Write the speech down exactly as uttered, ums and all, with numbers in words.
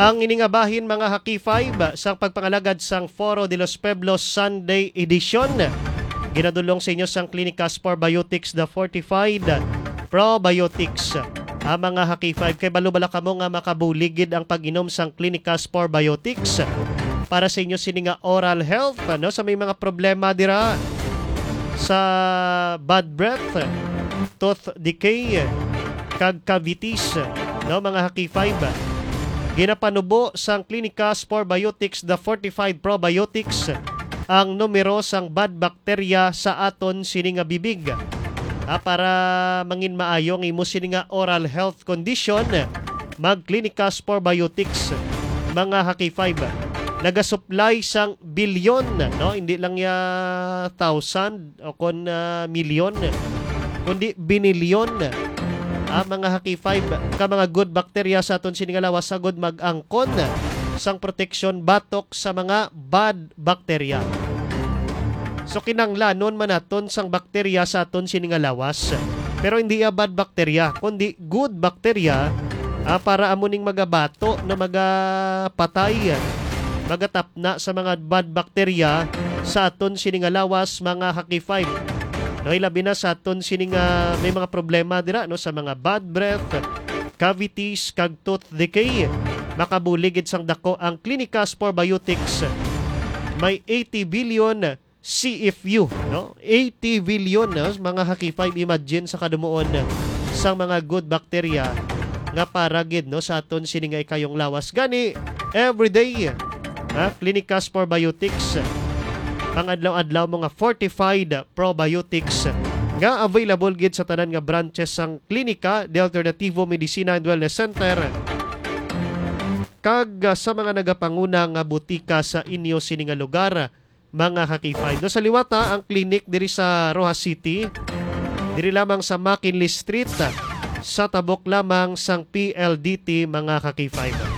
Ang iningabahin mga Haki five sa pagpangalagad sang Foro de los Pueblos Sunday Edition. Ginadulong sa inyo sang Clinicas for Biotics the Fortified Probiotics. Ang mga Haki five kay balubala kamo nga makabuligid ang pag-inom sang Clinicas for Biotics para sa inyo sini nga oral health ano sa may mga problema dira sa bad breath, tooth decay, kag cavities no mga Haki five. Ginapanubo sang Clinicas for Biotics the Fortified Probiotics ang numero sang bad bacteria sa aton sini nga bibig. Ah, para mangin maayong imo sini nga oral health condition, mag Clinicas for Biotics mga Haki five. Nagasupply sang bilyon no, hindi lang ya thousand o kon uh, milyon kundi binilyon. Ang mga Haki five ka mga good bacteria sa aton sini nga lawas sagod mag-angkon sang protection batok sa mga bad bacteria. So kinanglanon man naton sang bakterya sa aton sini nga lawas. Pero hindi ya bad bacteria kundi good bacteria ah, para amuning magabato na magapatay magatapna sa mga bad bacteria sa aton sini nga lawas mga Haki five. No, ilabi na sa aton sini nga may mga problema dira no sa mga bad breath, cavities, kag tooth decay. Makabuligid sang dako ang Clinicas for Biotics. May eighty billion C F U, no? eighty billion no? Mga Haki five, imagine sa kadumuon sang mga good bacteria nga paragid no sa aton sini nga ikayong lawas gani everyday. Ha? Clinicas for Biotics. Pangadlaw-adlaw mga fortified probiotics nga available gid sa tanan nga branches sang Klinika de Alternativo Medicina and Wellness Center kag sa mga nagapanguna nga butika sa inyo sini nga lugar mga Haki five. No, sa liwata ang clinic diri sa Rojas City, diri lamang sa McKinley Street, sa tabok lamang sang P L D T mga Haki five.